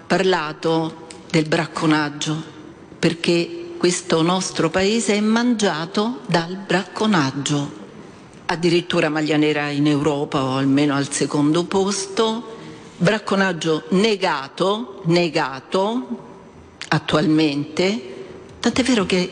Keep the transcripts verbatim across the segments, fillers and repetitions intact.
parlato del bracconaggio, perché questo nostro paese è mangiato dal bracconaggio. Addirittura maglia nera in Europa, o almeno al secondo posto, bracconaggio negato, negato attualmente, tant'è vero che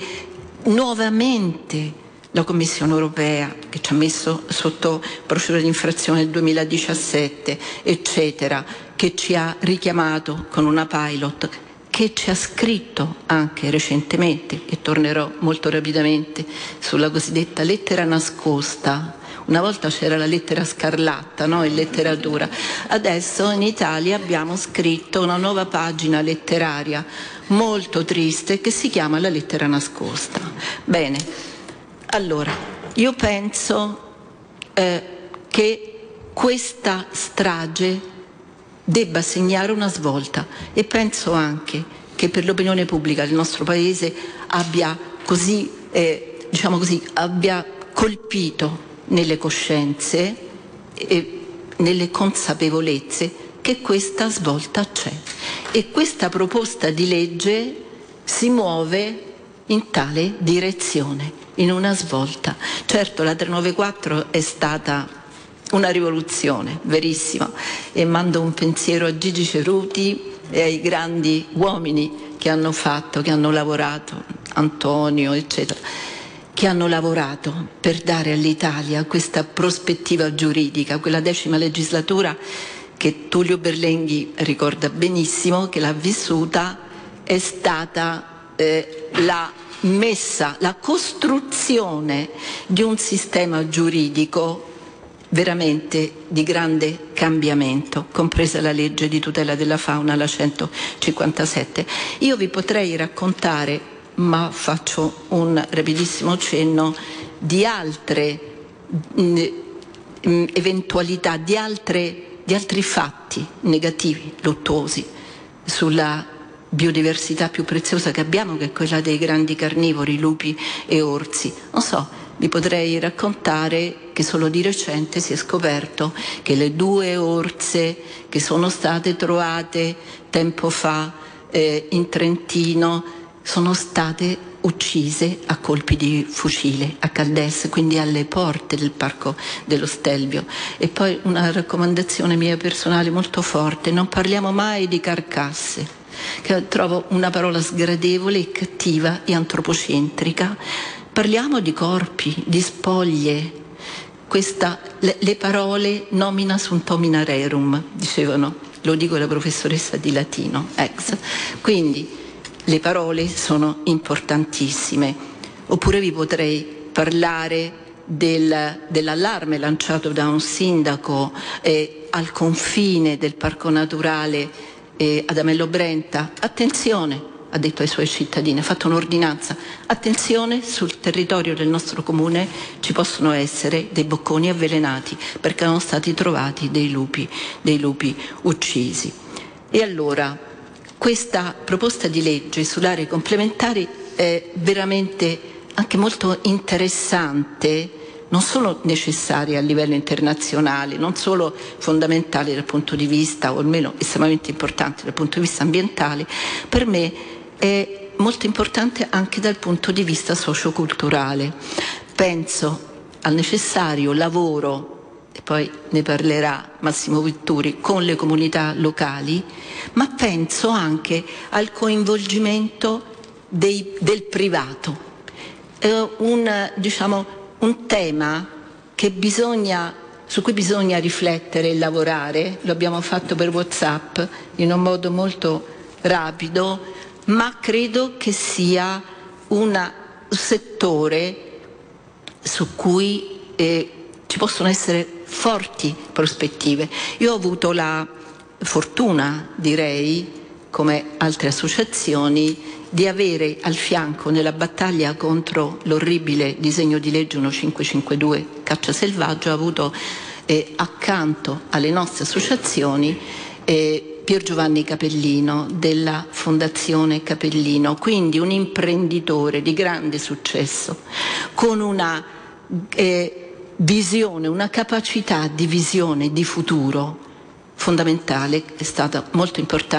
nuovamente la Commissione europea, che ci ha messo sotto procedura di infrazione nel duemiladiciassette, eccetera, che ci ha richiamato con una pilot, che ci ha scritto anche recentemente, e tornerò molto rapidamente, sulla cosiddetta lettera nascosta. Una volta c'era la lettera scarlatta, no? In letteratura. Adesso in Italia abbiamo scritto una nuova pagina letteraria molto triste che si chiama la lettera nascosta. Bene, allora, io penso eh, che questa strage debba segnare una svolta, e penso anche che per l'opinione pubblica del nostro Paese abbia così, eh, diciamo così, abbia colpito nelle coscienze e nelle consapevolezze che questa svolta c'è, e questa proposta di legge si muove in tale direzione, in una svolta. Certo, la trecentonovantaquattro è stata una rivoluzione, verissima, e mando un pensiero a Gigi Ceruti e ai grandi uomini che hanno fatto, che hanno lavorato, Antonio, eccetera, che hanno lavorato per dare all'Italia questa prospettiva giuridica. Quella decima legislatura, che Tullio Berlenghi ricorda benissimo, che l'ha vissuta, è stata eh, la messa, la costruzione di un sistema giuridico veramente di grande cambiamento, compresa la legge di tutela della fauna, la centocinquantasette. Io vi potrei raccontare, ma faccio un rapidissimo cenno, di altre mh, eventualità, di, altre, di altri fatti negativi, luttuosi, sulla biodiversità più preziosa che abbiamo, che è quella dei grandi carnivori, lupi e orsi. Non so, vi potrei raccontare che solo di recente si è scoperto che le due orse che sono state trovate tempo fa eh, in Trentino sono state uccise a colpi di fucile a Caldes, quindi alle porte del Parco dello Stelvio. E poi una raccomandazione mia personale molto forte: non parliamo mai di carcasse, che trovo una parola sgradevole e cattiva e antropocentrica. Parliamo di corpi, di spoglie. Questa, le, le parole nomina sunt homina rerum, dicevano, lo dico la professoressa di latino, ex. Quindi le parole sono importantissime. Oppure vi potrei parlare del, dell'allarme lanciato da un sindaco eh, al confine del Parco Naturale eh, ad Amello Brenta. Attenzione, ha detto ai suoi cittadini, ha fatto un'ordinanza: attenzione, sul territorio del nostro comune ci possono essere dei bocconi avvelenati perché erano stati trovati dei lupi, dei lupi uccisi. E allora questa proposta di legge sull'aree complementari è veramente anche molto interessante, non solo necessaria a livello internazionale, non solo fondamentale dal punto di vista, o almeno estremamente importante dal punto di vista ambientale, per me è molto importante anche dal punto di vista socioculturale. Penso al necessario lavoro, e poi ne parlerà Massimo Vitturi, con le comunità locali, ma penso anche al coinvolgimento dei, del privato. È un, diciamo, un tema che bisogna, su cui bisogna riflettere e lavorare. Lo abbiamo fatto per WhatsApp in un modo molto rapido, ma credo che sia un settore su cui eh, ci possono essere forti prospettive. Io ho avuto la fortuna, direi, come altre associazioni, di avere al fianco nella battaglia contro l'orribile disegno di legge millecinquecentocinquantadue caccia selvaggio, ho avuto eh, accanto alle nostre associazioni eh, Pier Giovanni Capellino della Fondazione Capellino, quindi un imprenditore di grande successo, con una eh, visione, una capacità di visione di futuro fondamentale, è stata molto importante.